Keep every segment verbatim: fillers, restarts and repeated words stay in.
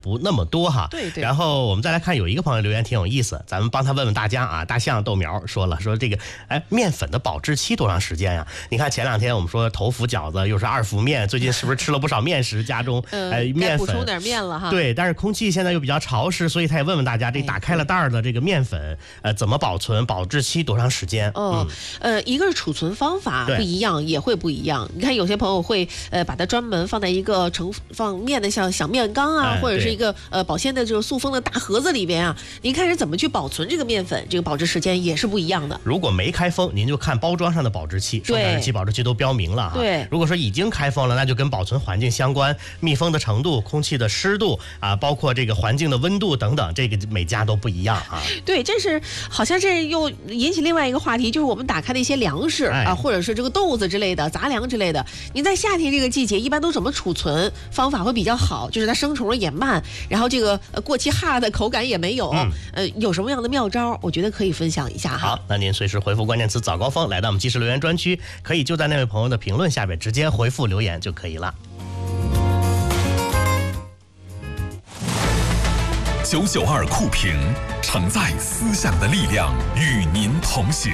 不那么多哈。 对对。 然后我们再来看，有一个朋友留言挺有意思，咱们帮他问问大家啊。大象豆苗说了，说这个哎面粉的保质期多长时间呀？你看前两天我们说头伏饺子又是二伏面，最近是不是吃了不少面食？家中呃哎面粉补充点面了哈。 对，但是空气现在又比较潮湿，所以他也问问大家，这打开了袋儿的这个面粉呃怎么保存，保质期多长时间？ 哦、嗯，呃，一个是储存方法不一样，也会不一样。你看有些朋友会呃把它专门放在一个盛放面的像小面缸啊， 哎、 或者是一个呃保鲜的这个塑封的大盒子里边啊，您看是怎么去保存这个面粉，这个保质时间也是不一样的。 如果没开封，您就看包装上的保质期、生产日期、保质期都标明了哈。 对， 如果说已经开封了，那就跟保存环境相关，密封的程度、空气的湿度啊，包括这个环境的温度等等，这个每家都不一样啊。 对，这是好像这又引起另外一个话题，就是我们打开的一些粮食、哎、啊，或者是这个豆子之类的杂粮之类的，您在夏天这个季节一般都怎么储存方法会比较好？就是它生虫也慢，然后这个呃过期哈的口感也没有，嗯、呃，有什么样的妙招？我觉得可以分享一下哈。 好，那您随时回复关键词早高峰，来到我们即时留言专区，可以就在那位朋友的评论下边直接回复留言就可以了。 九九二酷评，承载思想的力量，与您同行。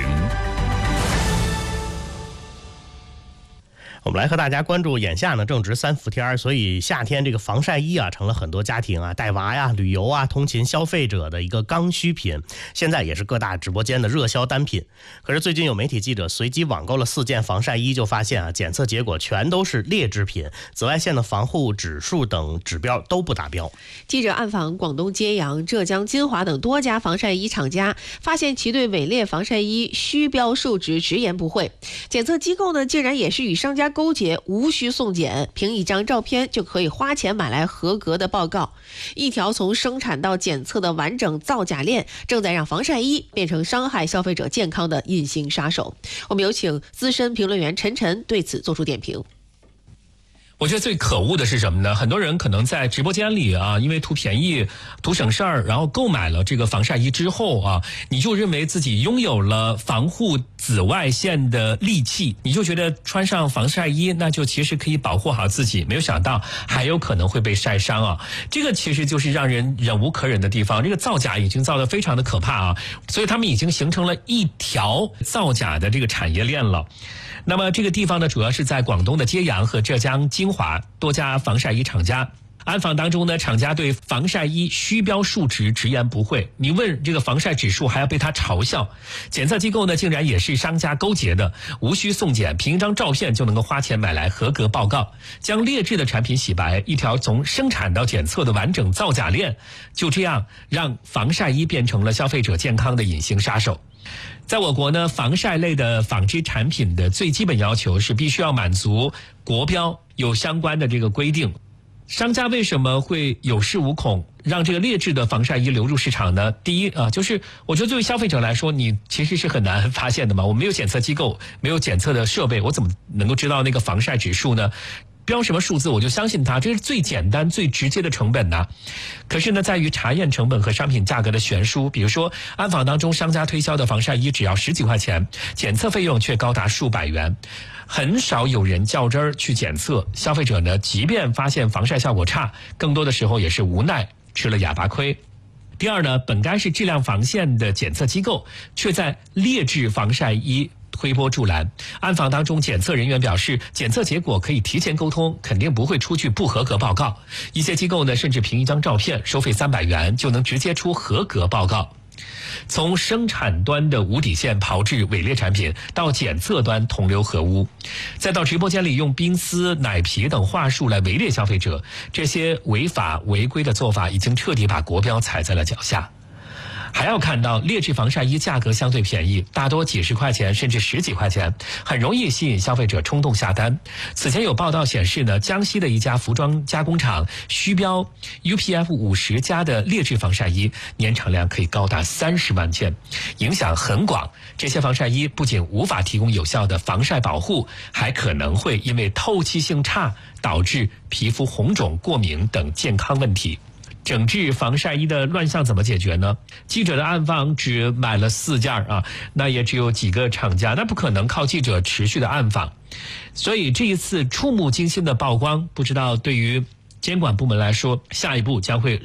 我们来和大家关注，眼下呢正值三伏天，所以夏天这个防晒衣啊成了很多家庭啊带娃呀、旅游啊、通勤消费者的一个刚需品，现在也是各大直播间的热销单品。可是最近有媒体记者随机网购了四件防晒衣，就发现啊检测结果全都是劣质品，紫外线的防护指数等指标都不达标。 记者暗访广东揭阳、浙江金华等多家防晒衣厂家，发现其对伪劣防晒衣虚标数值直言不讳，检测机构呢竟然也是与商家勾结，无需送检，凭一张照片就可以花钱买来合格的报告。一条从生产到检测的完整造假链，正在让防晒衣变成伤害消费者健康的隐形杀手。我们有请资深评论员陈晨对此做出点评。 我觉得最可恶的是什么呢？很多人可能在直播间里啊，因为图便宜、图省事儿，然后购买了这个防晒衣之后啊，你就认为自己拥有了防护紫外线的利器，你就觉得穿上防晒衣，那就其实可以保护好自己，没有想到还有可能会被晒伤啊！这个其实就是让人忍无可忍的地方。这个造假已经造得非常的可怕啊，所以他们已经形成了一条造假的这个产业链了。那么这个地方呢，主要是在广东的揭阳和浙江金华多家防晒衣厂家。暗访当中呢，厂家对防晒衣虚标数值直言不讳，你问这个防晒指数还要被他嘲笑。检测机构呢，竟然也是商家勾结的，无需送检，凭一张照片就能够花钱买来合格报告，将劣质的产品洗白，一条从生产到检测的完整造假链，就这样让防晒衣变成了消费者健康的隐形杀手。在我国呢，防晒类的纺织产品的最基本要求是必须要满足国标有相关的这个规定。商家为什么会有恃无恐，让这个劣质的防晒衣流入市场呢？第一啊，就是我觉得作为消费者来说，你其实是很难发现的嘛。我没有检测机构，没有检测的设备，我怎么能够知道那个防晒指数呢？标什么数字我就相信它，这是最简单最直接的成本呐。可是呢，在于查验成本和商品价格的悬殊。比如说暗访当中商家推销的防晒衣只要十几块钱，检测费用却高达数百元，很少有人较真儿去检测。消费者呢，即便发现防晒效果差，更多的时候也是无奈吃了哑巴亏。第二呢，本该是质量防线的检测机构，却在劣质防晒衣推波助澜。暗访当中，检测人员表示，检测结果可以提前沟通，肯定不会出具不合格报告。一些机构呢，甚至凭一张照片收费三百元就能直接出合格报告。从生产端的无底线炮制伪劣产品，到检测端同流合污，再到直播间里用冰丝、奶皮等话术来围猎消费者，这些违法违规的做法已经彻底把国标踩在了脚下。还要看到劣质防晒衣价格相对便宜，大多几十块钱甚至十几块钱，很容易吸引消费者冲动下单。此前有报道显示呢，江西的一家服装加工厂虚标 U P F 五十 加的劣质防晒衣，年产量可以高达三十万件，影响很广。这些防晒衣不仅无法提供有效的防晒保护，还可能会因为透气性差导致皮肤红肿、过敏等健康问题。整治防晒衣的乱象怎么解决呢？记者的暗访只买了四件啊，那也只有几个厂家，那不可能靠记者持续的暗访，所以这一次触目惊心的曝光，不知道对于监管部门来说，下一步将会